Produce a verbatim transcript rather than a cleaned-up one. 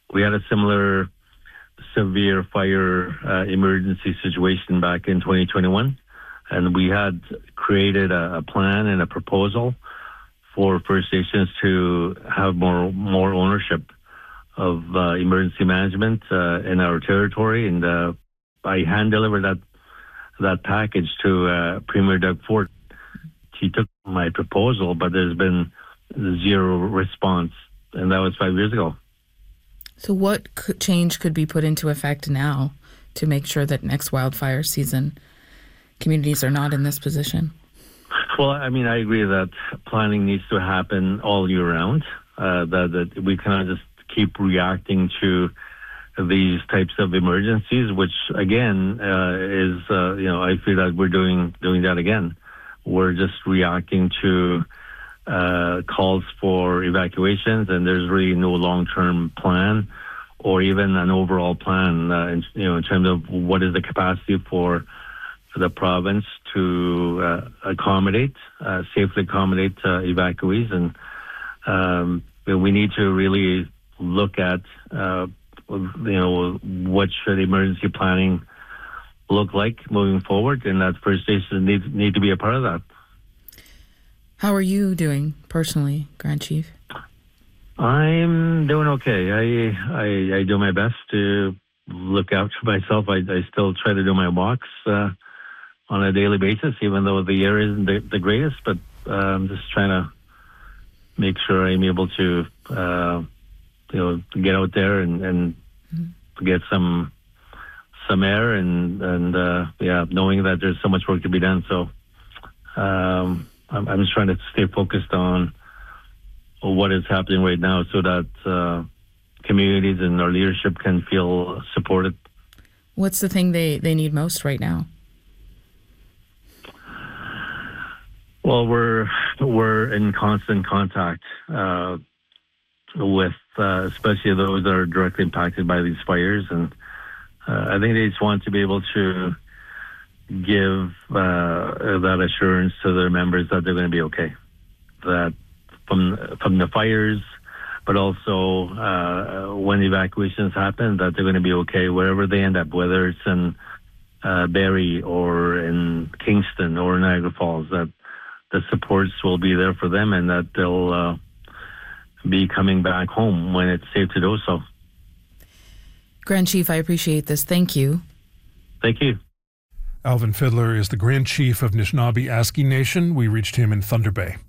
we had a similar severe fire uh, emergency situation back in twenty twenty-one, and we had created a, a plan and a proposal for First Nations to have more more ownership of uh, emergency management uh, in our territory, and uh, I hand delivered that that package to uh, Premier Doug Ford. He took my proposal, but there's been zero response, and that was five years ago. So what could, change could be put into effect now to make sure that next wildfire season communities are not in this position? Well, I mean, I agree that planning needs to happen all year round, uh, that, that we cannot just keep reacting to these types of emergencies, which, again, uh, is, uh, you know, I feel that we're doing doing that again. We're just reacting to uh, calls for evacuations, and there's really no long-term plan or even an overall plan, uh, in, you know, in terms of what is the capacity for the province to uh, accommodate, uh, safely accommodate uh, evacuees. And um, we need to really look at, uh, you know, what should emergency planning look like moving forward, and that First Nations need, need to be a part of that. How are you doing personally, Grand Chief? I'm doing okay. I, I, I do my best to look out for myself. I, I still try to do my walks uh, on a daily basis, even though the air isn't the, the greatest, but uh, I'm just trying to make sure I'm able to, uh, you know, get out there and, and mm-hmm. get some some air and, and uh, yeah, knowing that there's so much work to be done. So um, I'm, I'm just trying to stay focused on what is happening right now so that uh, communities and our leadership can feel supported. What's the thing they, they need most right now? Well, we're we're in constant contact uh, with uh, especially those that are directly impacted by these fires, and uh, I think they just want to be able to give uh, that assurance to their members that they're going to be okay, that from from the fires, but also uh, when evacuations happen, that they're going to be okay wherever they end up, whether it's in uh, Barrie or in Kingston or Niagara Falls, that the supports will be there for them and that they'll uh, be coming back home when it's safe to do so. Grand Chief, I appreciate this. Thank you. Thank you. Alvin Fiddler is the Grand Chief of Anishinaabe Aski Nation. We reached him in Thunder Bay.